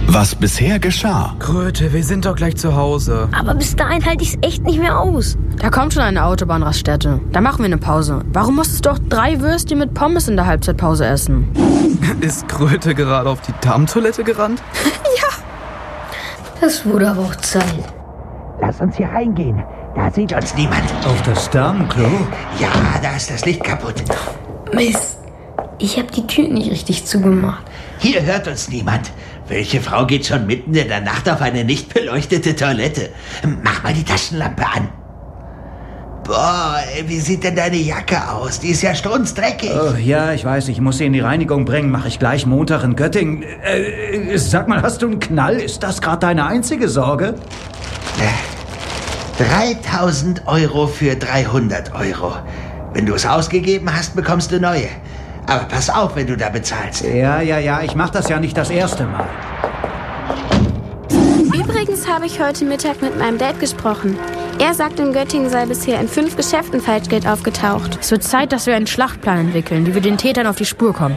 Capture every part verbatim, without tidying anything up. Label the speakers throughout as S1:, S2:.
S1: Was bisher geschah.
S2: Kröte, wir sind doch gleich zu Hause.
S3: Aber bis dahin halte ich's echt nicht mehr aus.
S4: Da kommt schon eine Autobahnraststätte. Da machen wir eine Pause. Warum musstest du doch drei Würstchen mit Pommes in der Halbzeitpause essen?
S2: Ist Kröte gerade auf die Darmtoilette gerannt?
S3: Ja. Das wurde aber auch Zeit.
S5: Lass uns hier reingehen. Da sieht uns niemand.
S6: Auf das Damenklo?
S5: Ja, da ist das Licht kaputt.
S3: Mist. Ich habe die Tür nicht richtig zugemacht.
S5: Hier hört uns niemand. Welche Frau geht schon mitten in der Nacht auf eine nicht beleuchtete Toilette? Mach mal die Taschenlampe an. Boah, wie sieht denn deine Jacke aus? Die ist ja strunzdreckig.
S6: Oh, ja, ich weiß, ich muss sie in die Reinigung bringen. Mache ich gleich Montag in Göttingen. Äh, sag mal, hast du einen Knall? Ist das gerade deine einzige Sorge?
S5: dreitausend Euro für dreihundert Euro. Wenn du es ausgegeben hast, bekommst du neue. Aber pass auf, wenn du da bezahlst.
S6: Ja, ja, ja, ich mache das ja nicht das erste Mal.
S7: Übrigens habe ich heute Mittag mit meinem Dad gesprochen. Er sagt, in Göttingen sei bisher in fünf Geschäften Falschgeld aufgetaucht.
S4: Es wird Zeit, dass wir einen Schlachtplan entwickeln, wie wir den Tätern auf die Spur kommen.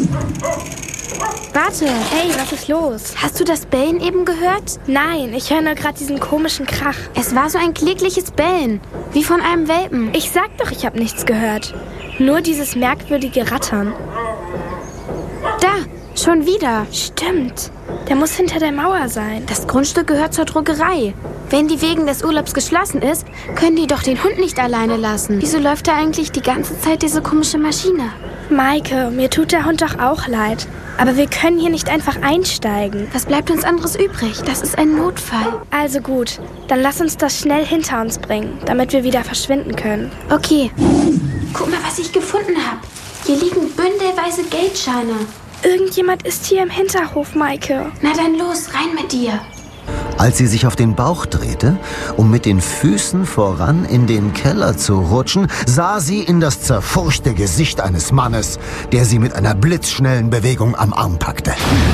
S7: Warte, hey, was ist los? Hast du das Bellen eben gehört?
S8: Nein, ich höre nur gerade diesen komischen Krach.
S7: Es war so ein klägliches Bellen, wie von einem Welpen.
S8: Ich sag doch, ich habe nichts gehört. Nur dieses merkwürdige Rattern.
S7: Da, schon wieder.
S8: Stimmt, der muss hinter der Mauer sein.
S7: Das Grundstück gehört zur Druckerei. Wenn die wegen des Urlaubs geschlossen ist, können die doch den Hund nicht alleine lassen. Wieso läuft da eigentlich die ganze Zeit diese komische Maschine?
S8: Maike, mir tut der Hund doch auch leid. Aber wir können hier nicht einfach einsteigen.
S7: Was bleibt uns anderes übrig? Das ist ein Notfall.
S8: Also gut, dann lass uns das schnell hinter uns bringen, damit wir wieder verschwinden können.
S7: Okay. Guck mal, was ich gefunden habe. Hier liegen bündelweise Geldscheine.
S8: Irgendjemand ist hier im Hinterhof, Maike.
S7: Na dann los, rein mit dir.
S9: Als sie sich auf den Bauch drehte, um mit den Füßen voran in den Keller zu rutschen, sah sie in das zerfurchte Gesicht eines Mannes, der sie mit einer blitzschnellen Bewegung am Arm packte.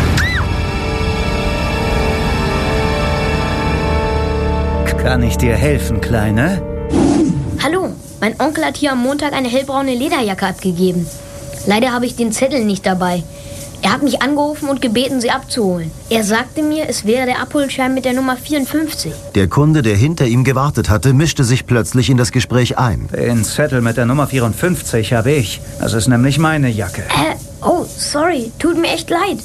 S6: Kann ich dir helfen, Kleine?
S3: Hallo, mein Onkel hat hier am Montag eine hellbraune Lederjacke abgegeben. Leider habe ich den Zettel nicht dabei. Er hat mich angerufen und gebeten, sie abzuholen. Er sagte mir, es wäre der Abholschein mit der Nummer vierundfünfzig.
S9: Der Kunde, der hinter ihm gewartet hatte, mischte sich plötzlich in das Gespräch ein.
S6: Den Zettel mit der Nummer vierundfünfzig habe ich. Das ist nämlich meine Jacke.
S3: Äh, oh, sorry, tut mir echt leid.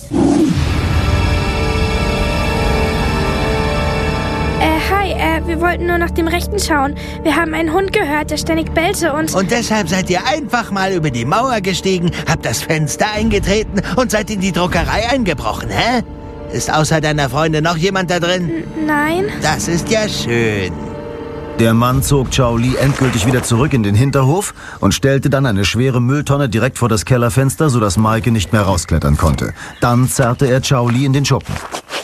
S8: Äh, hi, äh, wir wollten nur nach dem Rechten schauen. Wir haben einen Hund gehört, der ständig bellte und...
S5: Und deshalb seid ihr einfach mal über die Mauer gestiegen, habt das Fenster eingetreten und seid in die Druckerei eingebrochen, hä? Ist außer deiner Freundin noch jemand da drin?
S8: N- nein.
S5: Das ist ja schön.
S9: Der Mann zog Chow Li endgültig wieder zurück in den Hinterhof und stellte dann eine schwere Mülltonne direkt vor das Kellerfenster, sodass Maike nicht mehr rausklettern konnte. Dann zerrte er Chow Li in den Schuppen.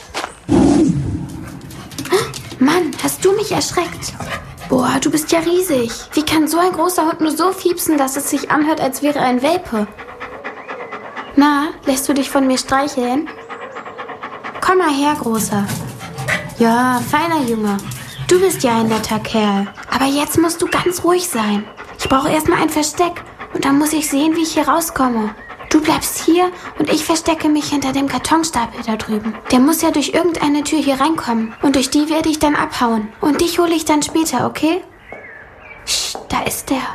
S7: Mann, hast du mich erschreckt? Boah, du bist ja riesig. Wie kann so ein großer Hund nur so fiepsen, dass es sich anhört, als wäre ein Welpe? Na, lässt du dich von mir streicheln? Komm mal her, Großer. Ja, feiner Junge. Du bist ja ein netter Kerl. Aber jetzt musst du ganz ruhig sein. Ich brauche erstmal ein Versteck und dann muss ich sehen, wie ich hier rauskomme. Du bleibst hier und ich verstecke mich hinter dem Kartonstapel da drüben. Der muss ja durch irgendeine Tür hier reinkommen. Und durch die werde ich dann abhauen. Und dich hole ich dann später, okay? Psst, da ist der.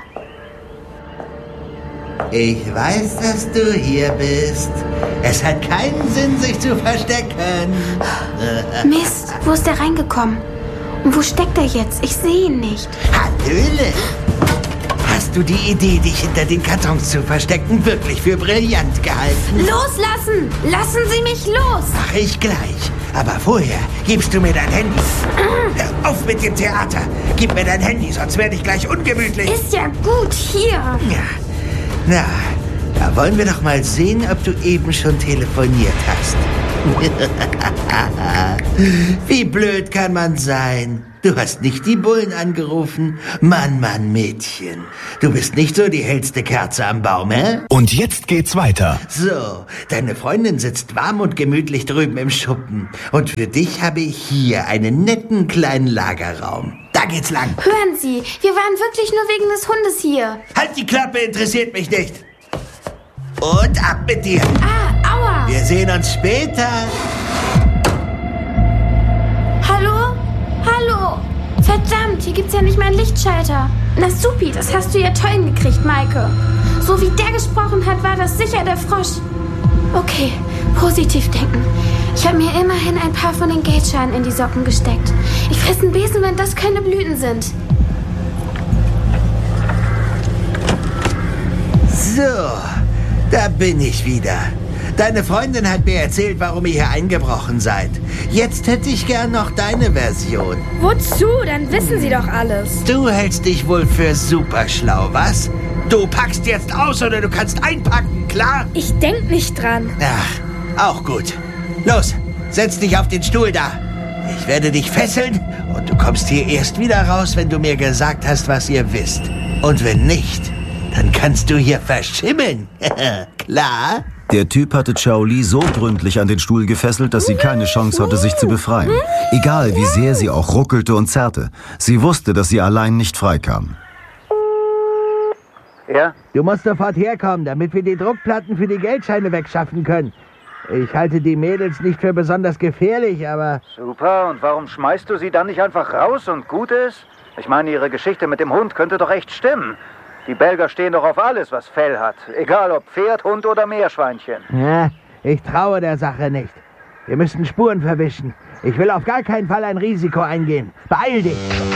S5: Ich weiß, dass du hier bist. Es hat keinen Sinn, sich zu verstecken.
S7: Mist, wo ist der reingekommen? Und wo steckt er jetzt? Ich sehe ihn nicht.
S5: Hallöle! Hast du die Idee, dich hinter den Kartons zu verstecken, wirklich für brillant gehalten?
S7: Loslassen! Lassen Sie mich los!
S5: Mach ich gleich. Aber vorher gibst du mir dein Handy. Hör auf mit dem Theater. Gib mir dein Handy, sonst werde ich gleich ungemütlich.
S7: Ist ja gut, hier.
S5: Ja. Na, da wollen wir doch mal sehen, ob du eben schon telefoniert hast. Wie blöd kann man sein? Du hast nicht die Bullen angerufen. Mann, Mann, Mädchen. Du bist nicht so die hellste Kerze am Baum, hä?
S1: Und jetzt geht's weiter.
S5: So, deine Freundin sitzt warm und gemütlich drüben im Schuppen. Und für dich habe ich hier einen netten kleinen Lagerraum. Da geht's lang.
S7: Hören Sie, wir waren wirklich nur wegen des Hundes hier.
S5: Halt die Klappe, interessiert mich nicht. Und ab mit dir.
S7: Ah, aua.
S5: Wir sehen uns später.
S7: Hallo! Verdammt, hier gibt's ja nicht mal einen Lichtschalter. Na supi, das hast du ja toll hingekriegt, Maike. So wie der gesprochen hat, war das sicher der Frosch. Okay, positiv denken. Ich habe mir immerhin ein paar von den Geldscheinen in die Socken gesteckt. Ich fresse einen Besen, wenn das keine Blüten sind.
S5: So, da bin ich wieder. Deine Freundin hat mir erzählt, warum ihr hier eingebrochen seid. Jetzt hätte ich gern noch deine Version.
S8: Wozu? Dann wissen Sie doch alles.
S5: Du hältst dich wohl für super schlau, was? Du packst jetzt aus oder du kannst einpacken, klar?
S8: Ich denk nicht dran.
S5: Ach, auch gut. Los, setz dich auf den Stuhl da. Ich werde dich fesseln und du kommst hier erst wieder raus, wenn du mir gesagt hast, was ihr wisst. Und wenn nicht, dann kannst du hier verschimmeln. Klar?
S9: Der Typ hatte Chao Li so gründlich an den Stuhl gefesselt, dass sie keine Chance hatte, sich zu befreien. Egal, wie sehr sie auch ruckelte und zerrte. Sie wusste, dass sie allein nicht freikam.
S5: Ja? Du musst sofort herkommen, damit wir die Druckplatten für die Geldscheine wegschaffen können. Ich halte die Mädels nicht für besonders gefährlich, aber...
S6: Super, und warum schmeißt du sie dann nicht einfach raus und gut ist? Ich meine, ihre Geschichte mit dem Hund könnte doch echt stimmen. Die Belgier stehen doch auf alles, was Fell hat. Egal ob Pferd, Hund oder Meerschweinchen.
S5: Ja, ich traue der Sache nicht. Wir müssen Spuren verwischen. Ich will auf gar keinen Fall ein Risiko eingehen. Beeil dich!